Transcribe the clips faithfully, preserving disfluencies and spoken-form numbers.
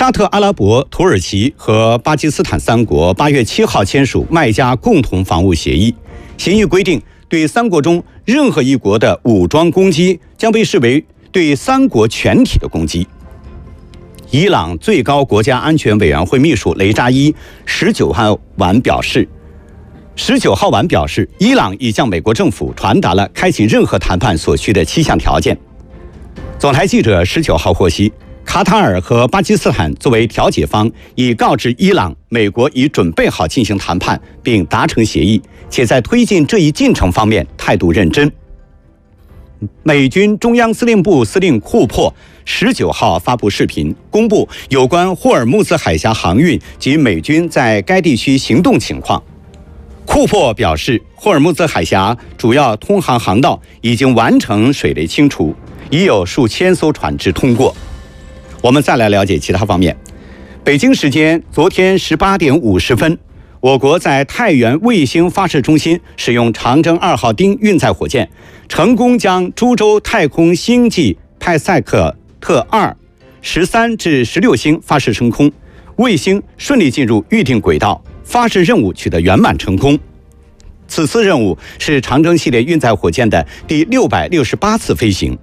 沙特阿拉伯、土耳其和巴基斯坦三国八月七号签署麦加共同防务协议。协议规定，对三国中任何一国的武装攻击将被视为对三国全体的攻击。伊朗最高国家安全委员会秘书雷扎伊十九号晚表示，十九号晚表示，伊朗已向美国政府传达了开启任何谈判所需的七项条件。总台记者十九号获悉，卡塔尔和巴基斯坦作为调解方，已告知伊朗，美国已准备好进行谈判并达成协议，且在推进这一进程方面态度认真。美军中央司令部司令库珀十九号发布视频，公布有关霍尔木兹海峡航运及美军在该地区行动情况。库珀表示，霍尔木兹海峡主要通航航道已经完成水雷清除，已有数千艘船只通过。我们再来了解其他方面。北京时间昨天十八点五十分，我国在太原卫星发射中心使用长征二号丁运载火箭，成功将株洲太空星际派赛克特二十三至十六星发射升空，卫星顺利进入预定轨道，发射任务取得圆满成功。此次任务是长征系列运载火箭的第六百六十八次飞行。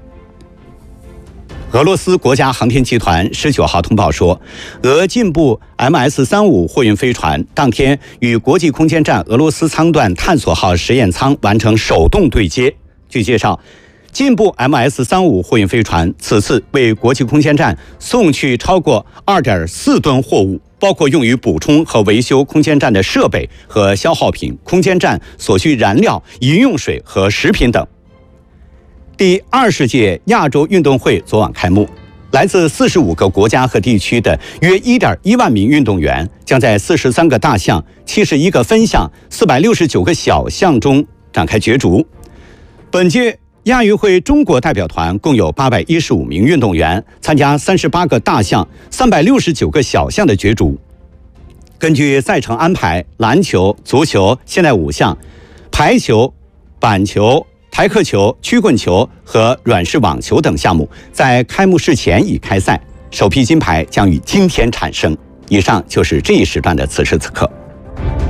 俄罗斯国家航天集团十九号通报说，俄进步 M S 三十五 货运飞船当天与国际空间站俄罗斯舱段探索号实验舱完成手动对接。据介绍，进步 M S 三十五 货运飞船此次为国际空间站送去超过 二点四吨货物，包括用于补充和维修空间站的设备和消耗品、空间站所需燃料、饮用水和食品等。第二十届亚洲运动会昨晚开幕，来自四十五个国家和地区的约 一点一万名运动员将在四十三个大项、七十一个分项、四百六十九个小项中展开角逐。本届亚运会中国代表团共有八百一十五名运动员参加三十八个大项、三百六十九个小项的角逐。根据赛程安排，篮球、足球、现代五项、排球、板球、台克球、曲棍球和软式网球等项目在开幕式前已开赛，首批金牌将于今天产生。以上就是这一时段的此时此刻。